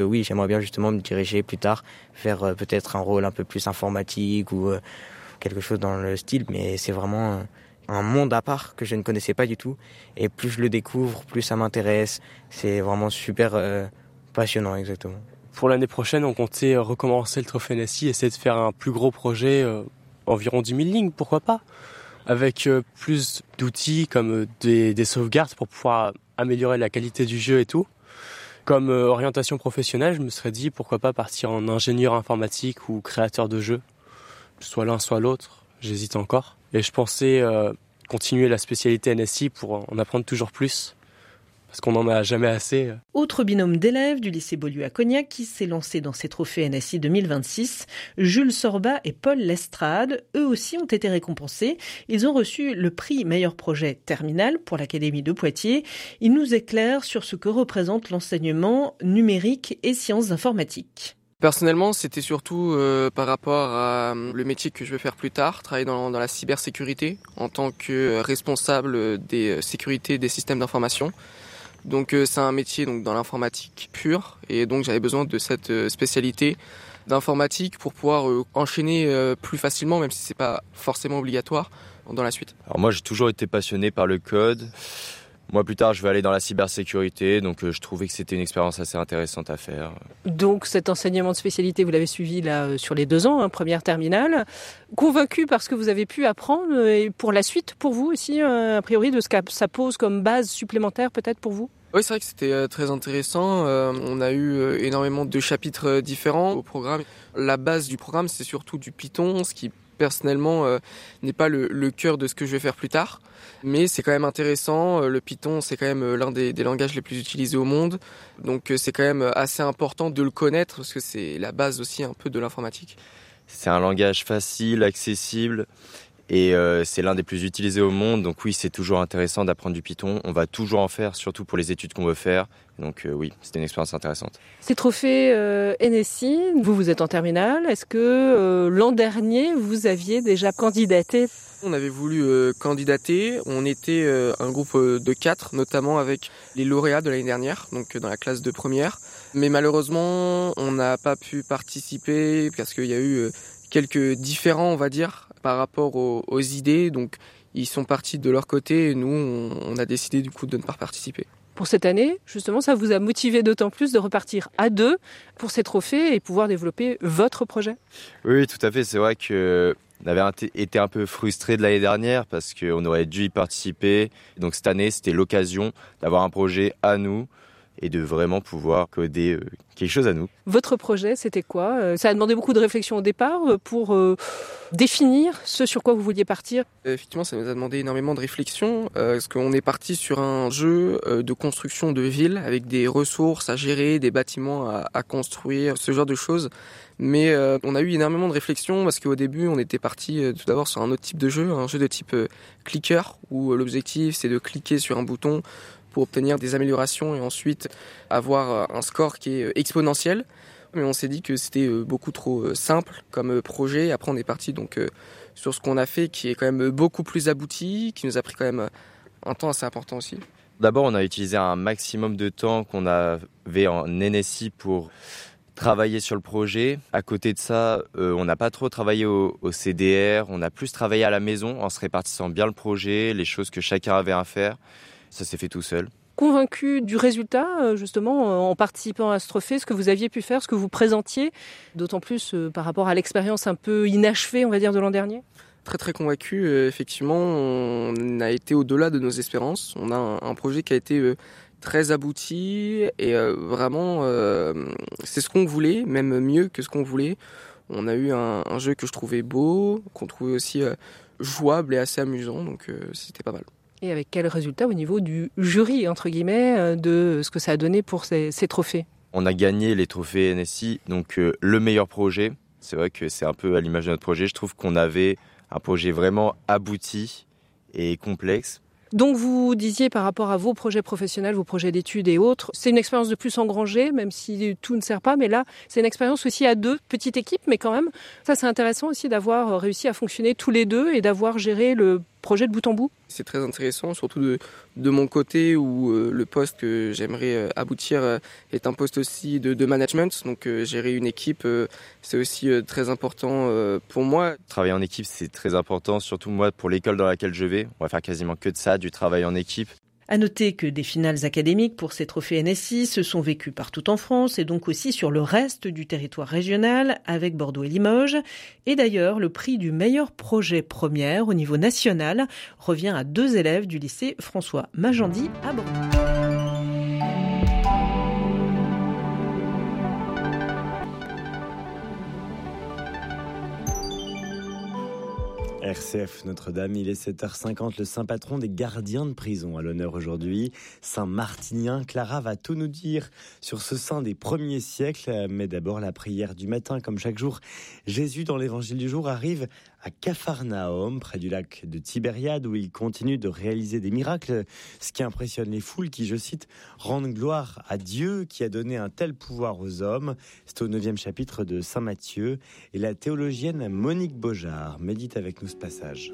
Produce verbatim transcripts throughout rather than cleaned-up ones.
Oui, j'aimerais bien justement me diriger plus tard vers euh, peut-être un rôle un peu plus informatique ou euh, quelque chose dans le style, mais c'est vraiment euh, un monde à part que je ne connaissais pas du tout. Et plus je le découvre, plus ça m'intéresse. C'est vraiment super euh, passionnant, exactement. Pour l'année prochaine, on comptait recommencer le trophée N S I, essayer de faire un plus gros projet, euh, environ dix mille lignes, pourquoi pas, avec euh, plus d'outils comme euh, des, des sauvegardes pour pouvoir améliorer la qualité du jeu et tout. Comme euh, orientation professionnelle, je me serais dit pourquoi pas partir en ingénieur informatique ou créateur de jeux, soit l'un soit l'autre, j'hésite encore. Et je pensais euh, continuer la spécialité N S I pour en apprendre toujours plus, parce qu'on n'en a jamais assez. Autre binôme d'élèves du lycée Beaulieu à Cognac qui s'est lancé dans ces trophées N S I deux mille vingt-six, Jules Sorba et Paul Lestrade, eux aussi ont été récompensés. Ils ont reçu le prix meilleur projet terminal pour l'Académie de Poitiers. Ils nous éclairent sur ce que représente l'enseignement numérique et sciences informatiques. Personnellement, c'était surtout euh, par rapport à euh, le métier que je vais faire plus tard, travailler dans, dans la cybersécurité en tant que responsable des euh, sécurités des systèmes d'information. Donc euh, c'est un métier donc dans l'informatique pure et donc j'avais besoin de cette euh, spécialité d'informatique pour pouvoir euh, enchaîner euh, plus facilement, même si c'est pas forcément obligatoire dans la suite. Alors moi j'ai toujours été passionné par le code. Moi plus tard je vais aller dans la cybersécurité, donc euh, je trouvais que c'était une expérience assez intéressante à faire. Donc cet enseignement de spécialité, vous l'avez suivi là sur les deux ans, hein, première terminale. Convaincu par ce que vous avez pu apprendre et pour la suite, pour vous aussi, euh, a priori, de ce que ça pose comme base supplémentaire peut-être pour vous ? Oui, c'est vrai que c'était euh, très intéressant. Euh, on a eu euh, énormément de chapitres euh, différents au programme. La base du programme, c'est surtout du Python, ce qui personnellement euh, n'est pas le, le cœur de ce que je vais faire plus tard. Mais c'est quand même intéressant. Le Python, c'est quand même l'un des, des langages les plus utilisés au monde. Donc c'est quand même assez important de le connaître parce que c'est la base aussi un peu de l'informatique. C'est un langage facile, accessible et euh, c'est l'un des plus utilisés au monde. Donc oui, c'est toujours intéressant d'apprendre du Python. On va toujours en faire, surtout pour les études qu'on veut faire. Donc euh, oui, c'était une expérience intéressante. Ces trophées euh, N S I, vous, vous êtes en terminale. Est-ce que euh, l'an dernier, vous aviez déjà candidaté ? On avait voulu euh, candidater. On était euh, un groupe euh, de quatre, notamment avec les lauréats de l'année dernière, donc euh, dans la classe de première. Mais malheureusement, on n'a pas pu participer parce qu'il y a eu euh, quelques différends, on va dire, par rapport aux, aux idées. Donc ils sont partis de leur côté et nous, on, on a décidé du coup de ne pas participer. Pour cette année, justement, ça vous a motivé d'autant plus de repartir à deux pour ces trophées et pouvoir développer votre projet ? Oui, oui, tout à fait. C'est vrai que on avait été un peu frustrés de l'année dernière parce qu'on aurait dû y participer. Donc cette année, c'était l'occasion d'avoir un projet à nous et de vraiment pouvoir coder quelque chose à nous. Votre projet, c'était quoi ? Ça a demandé beaucoup de réflexion au départ pour euh, définir ce sur quoi vous vouliez partir. Effectivement, ça nous a demandé énormément de réflexion euh, parce qu'on est parti sur un jeu euh, de construction de ville avec des ressources à gérer, des bâtiments à, à construire, ce genre de choses. Mais euh, on a eu énormément de réflexion parce qu'au début, on était parti euh, tout d'abord sur un autre type de jeu, un jeu de type euh, clicker où euh, l'objectif c'est de cliquer sur un bouton pour obtenir des améliorations et ensuite avoir un score qui est exponentiel. Mais on s'est dit que c'était beaucoup trop simple comme projet. Après, on est parti donc sur ce qu'on a fait qui est quand même beaucoup plus abouti, qui nous a pris quand même un temps assez important aussi. D'abord, on a utilisé un maximum de temps qu'on avait en N S I pour travailler sur le projet. À côté de ça, euh, on n'a pas trop travaillé au, au C D R. On a plus travaillé à la maison en se répartissant bien le projet, les choses que chacun avait à faire. Ça s'est fait tout seul. Convaincu du résultat, justement, en participant à ce trophée, ce que vous aviez pu faire, ce que vous présentiez, d'autant plus euh, par rapport à l'expérience un peu inachevée, on va dire, de l'an dernier ? Très très convaincu, euh, effectivement, on a été au-delà de nos espérances. On a un, un projet qui a été euh, très abouti et euh, vraiment, euh, c'est ce qu'on voulait, même mieux que ce qu'on voulait. On a eu un, un jeu que je trouvais beau, qu'on trouvait aussi euh, jouable et assez amusant, donc euh, c'était pas mal. Et avec quel résultat au niveau du jury, entre guillemets, de ce que ça a donné pour ces, ces trophées ? On a gagné les trophées N S I, donc euh, le meilleur projet. C'est vrai que c'est un peu à l'image de notre projet. Je trouve qu'on avait un projet vraiment abouti et complexe. Donc vous disiez par rapport à vos projets professionnels, vos projets d'études et autres, c'est une expérience de plus engrangée, même si tout ne sert pas, mais là c'est une expérience aussi à deux, petite équipe, mais quand même, ça c'est intéressant aussi d'avoir réussi à fonctionner tous les deux et d'avoir géré le projet de bout en bout ? C'est très intéressant, surtout de, de mon côté où euh, le poste que j'aimerais euh, aboutir euh, est un poste aussi de, de management. Donc euh, gérer une équipe, euh, c'est aussi euh, très important euh, pour moi. Travailler en équipe, c'est très important, surtout moi pour l'école dans laquelle je vais. On va faire quasiment que de ça, du travail en équipe. À noter que des finales académiques pour ces trophées N S I se sont vécues partout en France et donc aussi sur le reste du territoire régional avec Bordeaux et Limoges. Et d'ailleurs, le prix du meilleur projet première au niveau national revient à deux élèves du lycée François Magendie à Bordeaux. R C F Notre-Dame, il est sept heures cinquante, le saint patron des gardiens de prison à l'honneur aujourd'hui. Saint Martinien, Clara va tout nous dire sur ce saint des premiers siècles. Mais d'abord la prière du matin, comme chaque jour. Jésus, dans l'évangile du jour, arrive à Capharnaüm, près du lac de Tibériade, où il continue de réaliser des miracles. Ce qui impressionne les foules qui, je cite, rendent gloire à Dieu qui a donné un tel pouvoir aux hommes. C'est au neuvième chapitre de Saint Matthieu. Et la théologienne Monique Beaujard médite avec nous ce passage.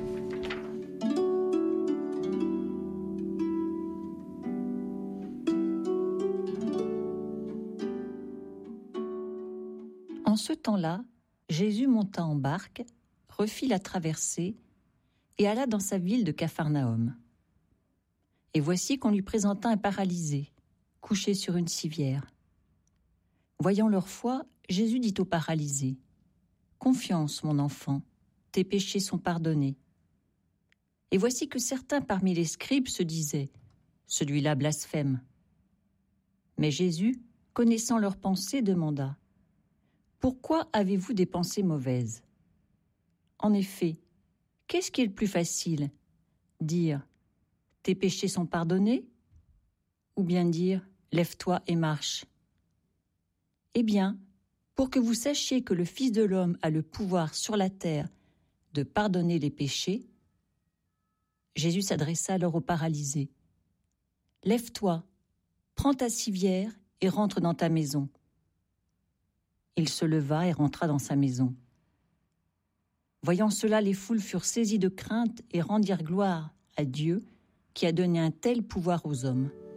En ce temps-là, Jésus monta en barque, refit la traversée et alla dans sa ville de Capharnaüm. Et voici qu'on lui présenta un paralysé, couché sur une civière. Voyant leur foi, Jésus dit au paralysé : « Confiance, mon enfant, tes péchés sont pardonnés. » Et voici que certains parmi les scribes se disaient : « Celui-là blasphème. » Mais Jésus, connaissant leurs pensées, demanda : « Pourquoi avez-vous des pensées mauvaises ? En effet, qu'est-ce qui est le plus facile ? Dire « Tes péchés sont pardonnés » ou bien dire « Lève-toi et marche ». Eh bien, pour que vous sachiez que le Fils de l'homme a le pouvoir sur la terre de pardonner les péchés, Jésus s'adressa alors au paralysé. « Lève-toi, prends ta civière et rentre dans ta maison. » Il se leva et rentra dans sa maison. Voyant cela, les foules furent saisies de crainte et rendirent gloire à Dieu qui a donné un tel pouvoir aux hommes.